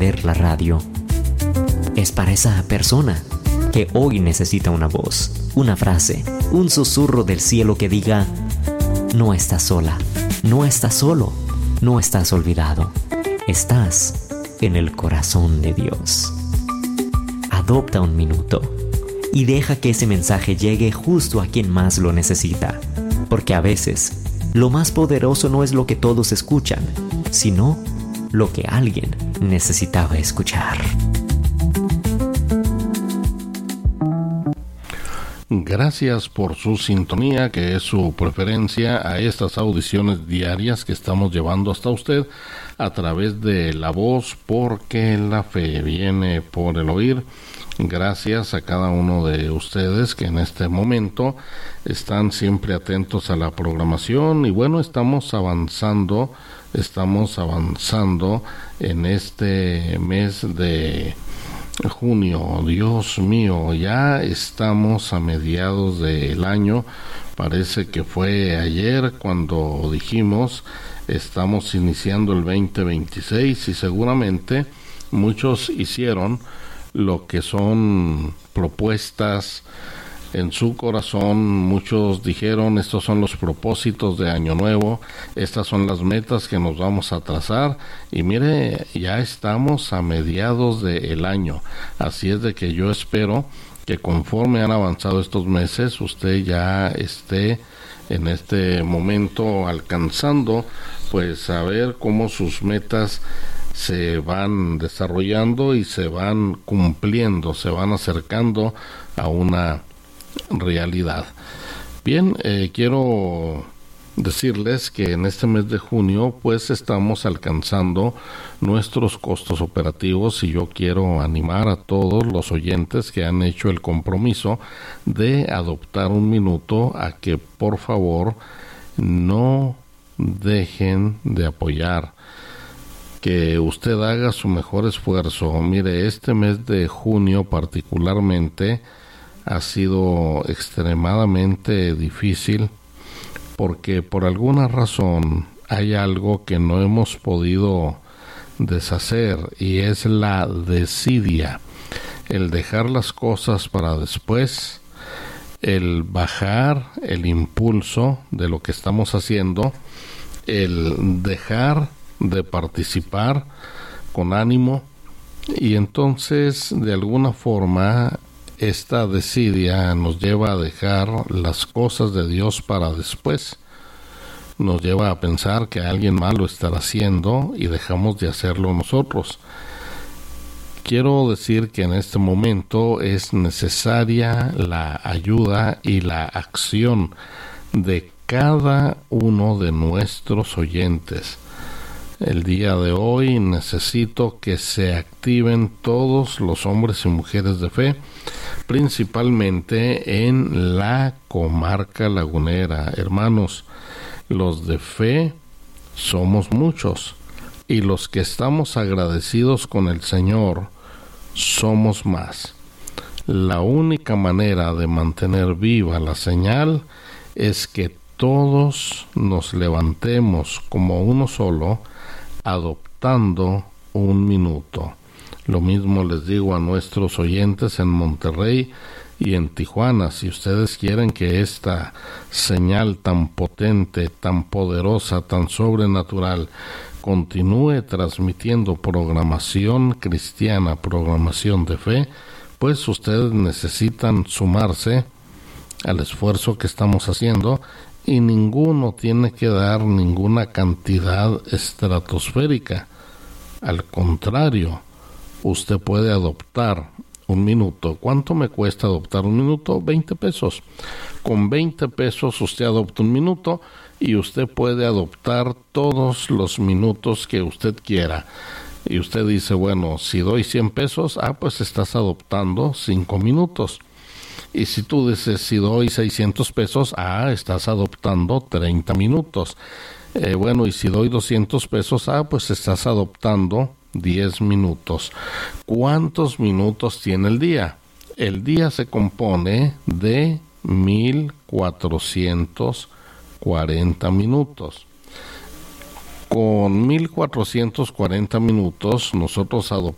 la radio. Es para esa persona que hoy necesita una voz, una frase, un susurro del cielo que diga: no estás sola, no estás solo, no estás olvidado, estás en el corazón de Dios. Adopta un minuto y deja que ese mensaje llegue justo a quien más lo necesita, porque a veces lo más poderoso no es lo que todos escuchan, sino lo que alguien necesitaba escuchar. Gracias por su sintonía, que es su preferencia a estas audiciones diarias que estamos llevando hasta usted a través de la voz, porque la fe viene por el oír. Gracias a cada uno de ustedes que en este momento están siempre atentos a la programación. Y bueno, estamos avanzando en este mes de junio. Dios mío, ya estamos a mediados del año. Parece que fue ayer cuando dijimos estamos iniciando el 2026, y seguramente muchos hicieron lo que son propuestas en su corazón. Muchos dijeron: estos son los propósitos de Año Nuevo, estas son las metas que nos vamos a trazar. Y mire, ya estamos a mediados del año, así es de que yo espero que conforme han avanzado estos meses, usted ya esté en este momento alcanzando, pues, a ver cómo sus metas se van desarrollando y se van cumpliendo, se van acercando a una realidad. Bien, quiero decirles que en este mes de junio pues estamos alcanzando nuestros costos operativos, y yo quiero animar a todos los oyentes que han hecho el compromiso de adoptar un minuto a que por favor no dejen de apoyar, que usted haga su mejor esfuerzo. Mire, este mes de junio particularmente ha sido extremadamente difícil, porque por alguna razón hay algo que no hemos podido deshacer, y es la desidia, el dejar las cosas para después, el bajar el impulso de lo que estamos haciendo, el dejar de participar con ánimo. Y entonces, de alguna forma, esta desidia nos lleva a dejar las cosas de Dios para después. Nos lleva a pensar que alguien más lo estará haciendo y dejamos de hacerlo nosotros. Quiero decir que en este momento es necesaria la ayuda y la acción de cada uno de nuestros oyentes. El día de hoy necesito que se activen todos los hombres y mujeres de fe, principalmente en la comarca lagunera. Hermanos, los de fe somos muchos, y los que estamos agradecidos con el Señor somos más. La única manera de mantener viva la señal es que todos nos levantemos como uno solo, adoptando un minuto. Lo mismo les digo a nuestros oyentes en Monterrey y en Tijuana. Si ustedes quieren que esta señal tan potente, tan poderosa, tan sobrenatural continúe transmitiendo programación cristiana, programación de fe, pues ustedes necesitan sumarse al esfuerzo que estamos haciendo, y ninguno tiene que dar ninguna cantidad estratosférica. Al contrario, usted puede adoptar un minuto. ¿Cuánto me cuesta adoptar un minuto? 20 pesos. Con 20 pesos usted adopta un minuto, y usted puede adoptar todos los minutos que usted quiera. Y usted dice: bueno, si doy 100 pesos, pues estás adoptando 5 minutos. Y si tú dices: si doy 600 pesos, estás adoptando 30 minutos. Bueno, y si doy 200 pesos, pues estás adoptando 10 minutos. ¿Cuántos minutos tiene el día? El día se compone de 1440 minutos. Con 1440 minutos nosotros